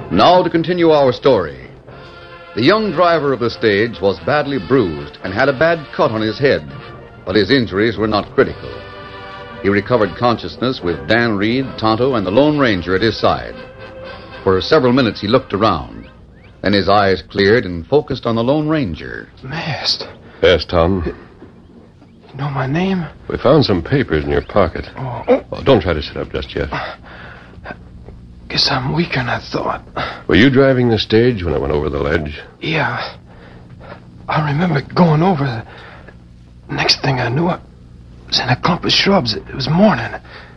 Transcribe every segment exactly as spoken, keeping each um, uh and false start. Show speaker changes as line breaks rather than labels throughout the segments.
Now to continue our story. The young driver of the stage was badly bruised and had a bad cut on his head, but his injuries were not critical. He recovered consciousness with Dan Reed, Tonto, and the Lone Ranger at his side. For several minutes he looked around. Then his eyes cleared and focused on the Lone Ranger.
Masked.
Yes, Tom.
You know my name?
We found some papers in your pocket.
Oh.
Oh, don't try to sit up just yet.
Guess I'm weaker than I thought.
Were you driving the stage when I went over the ledge?
Yeah. I remember going over. The next thing I knew, I was in a clump of shrubs. It was morning.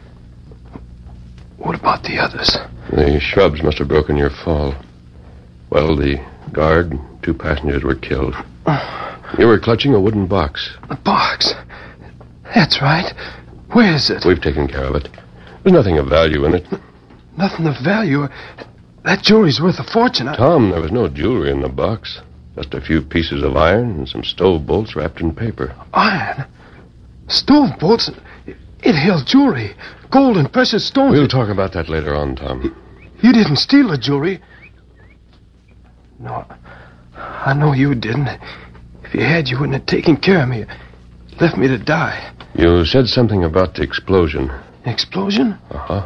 What about the others?
The shrubs must have broken your fall. Well, the guard, two passengers were killed. You were clutching a wooden box.
A box? That's right. Where is it?
We've taken care of it. There's nothing of value in it.
Nothing of value. That jewelry's worth a fortune. I...
Tom, there was no jewelry in the box. Just a few pieces of iron and some stove bolts wrapped in paper.
Iron? Stove bolts? It held jewelry. Gold and precious stones.
We'll talk about that later on, Tom.
You didn't steal the jewelry. No, I know you didn't. If you had, you wouldn't have taken care of me. Left me to die.
You said something about the explosion.
Explosion?
Uh-huh.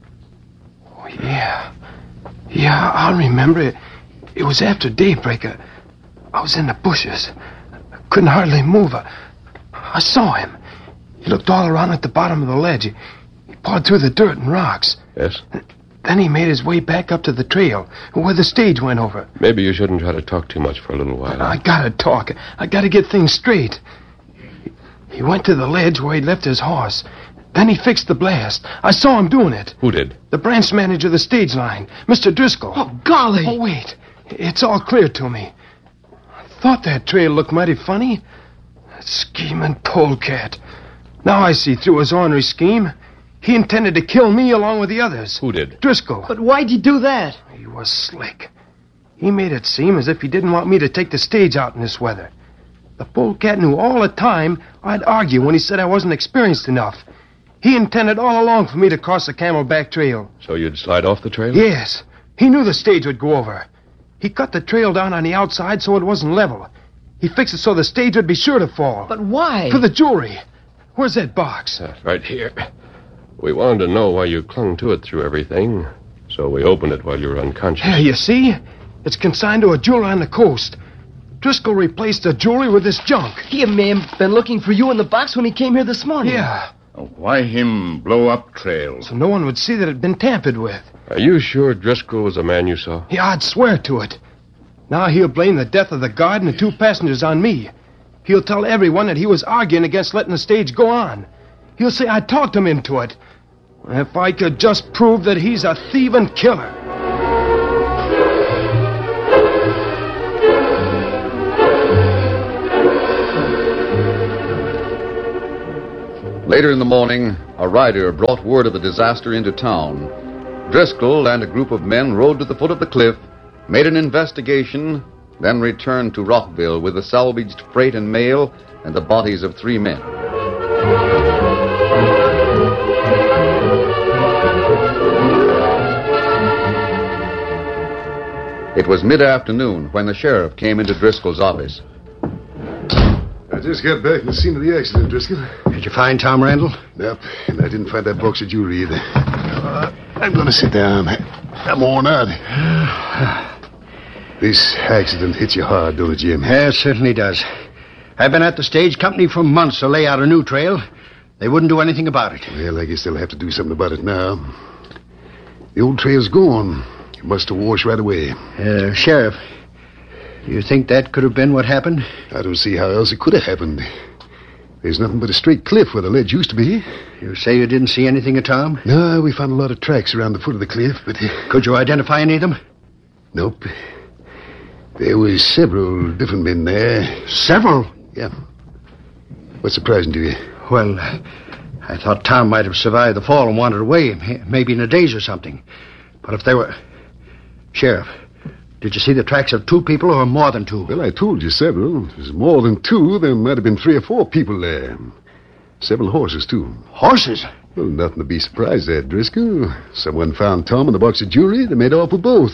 Oh, yeah. Yeah, I remember it. It was after daybreak. I, I was in the bushes. I couldn't hardly move. I, I saw him. He looked all around at the bottom of the ledge. He, he pawed through the dirt and rocks.
Yes?
Then he made his way back up to the trail, where the stage went over.
Maybe you shouldn't try to talk too much for a little while.
I gotta talk. I gotta get things straight. He went to the ledge where he'd left his horse. Then he fixed the blast. I saw him doing it.
Who did?
The branch manager of the stage line, Mister Driscoll.
Oh, golly.
Oh, wait. It's all clear to me. I thought that trail looked mighty funny. That scheming polecat. Now I see through his ornery scheme. He intended to kill me along with the others.
Who did?
Driscoll.
But why'd you do that?
He was slick. He made it seem as if he didn't want me to take the stage out in this weather. The polecat knew all the time I'd argue when he said I wasn't experienced enough. He intended all along for me to cross the Camelback Trail.
So you'd slide off the trail?
Yes. He knew the stage would go over. He cut the trail down on the outside so it wasn't level. He fixed it so the stage would be sure to fall.
But why?
For the jewelry. Where's that box?
Uh, right here. We wanted to know why you clung to it through everything, so we opened it while you were unconscious.
Yeah, you see? It's consigned to a jeweler on the coast. Driscoll replaced the jewelry with this junk.
He may have been looking for you in the box when he came here this morning.
Yeah.
Why him blow up trail?
So no one would see that it had been tampered with.
Are you sure Driscoll was the man you saw?
Yeah, I'd swear to it. Now he'll blame the death of the guard and the two passengers on me. He'll tell everyone that he was arguing against letting the stage go on. He'll say I talked him into it. If I could just prove that he's a thieving killer.
Later in the morning, a rider brought word of the disaster into town. Driscoll and a group of men rode to the foot of the cliff, made an investigation, then returned to Rockville with the salvaged freight and mail and the bodies of three men. It was mid-afternoon when the sheriff came into Driscoll's office.
I just got back from the scene of the accident, Driscoll.
Did you find Tom Randall?
Nope, and I didn't find that box of jewelry either. Uh, I'm going to sit down. I'm worn out. This accident hits you hard, don't it, Jim?
Yeah, it certainly does. I've been at the stage company for months to lay out a new trail. They wouldn't do anything about it.
Well, I guess they'll have to do something about it now. The old trail's gone. It must have washed right away.
Uh, Sheriff, do you think that could have been what happened?
I don't see how else it could have happened. There's nothing but a straight cliff where the ledge used to be.
You say you didn't see anything of Tom?
No, we found a lot of tracks around the foot of the cliff, but...
Could you identify any of them?
Nope. There was several different men there.
Several?
Yeah. What's surprising to you?
Well, I thought Tom might have survived the fall and wandered away, maybe in a daze or something. But if they were... Sheriff, did you see the tracks of two people or more than two?
Well, I told you several. If there's more than two, there might have been three or four people there. Several horses, too.
Horses?
Well, nothing to be surprised at, Driscoll. Someone found Tom in the box of jewelry. They made off with both.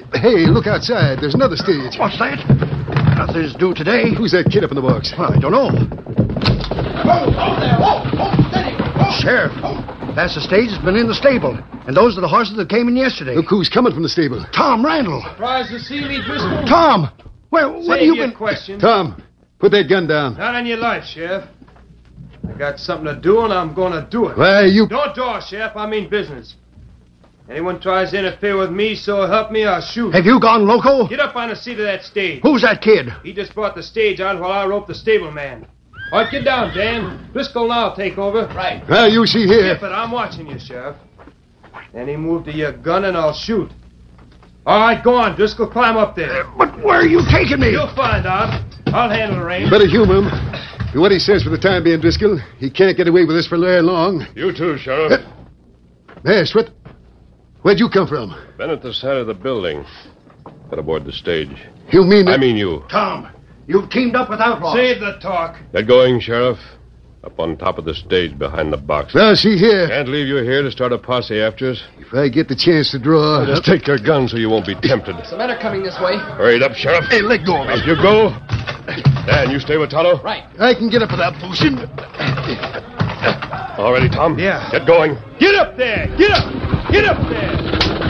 Hey, look outside. There's another stage.
What's that? Nothing's due today.
Who's that kid up in the box?
Well, I don't know. Whoa, whoa there. Whoa, whoa, steady. Whoa. Sheriff, that's the stage that's been in the stable. And those are the horses that came in yesterday.
Look who's coming from the stable.
Tom Randall.
Surprised to see me, Driscoll?
Tom! Well, what
Save
have you
your
been...
question.
Tom, put that gun down.
Not on your life, Sheriff. I got something to do, and I'm going to do it.
Why, you...
Don't talk, Sheriff. I mean business. Anyone tries to interfere with me, so help me, I'll shoot.
Have you gone loco?
Get up on the seat of that stage.
Who's that kid?
He just brought the stage out while I roped the stableman. All right, get down, Dan. Driscoll now take over. Right.
Well, you see here.
Skip it. I'm watching you, Sheriff. Any move to your gun, and I'll shoot. All right, go on, Driscoll. Climb up there.
Uh, but where are you taking me?
You'll find out. I'll handle the reins.
Better humor him. And what he says for the time being, Driscoll, he can't get away with this for very long.
You too, Sheriff.
Hey, Swit, where'd you come from?
Been at the side of the building. Got aboard the stage.
You mean that...
I mean you.
Tom, you've teamed up with outlaws.
Save the talk.
Get going, Sheriff. Up on top of the stage behind the box.
Well, see here.
Can't leave you here to start a posse after us.
If I get the chance to draw...
Just take your gun so you won't be tempted.
Some men are coming this way.
Hurry it up, Sheriff.
Hey, let go of me.
Up you go. Dan, you stay with Tonto.
Right.
I can get up without pushing.
All ready, Tom?
Yeah.
Get going.
Get up there. Get up. Get up there.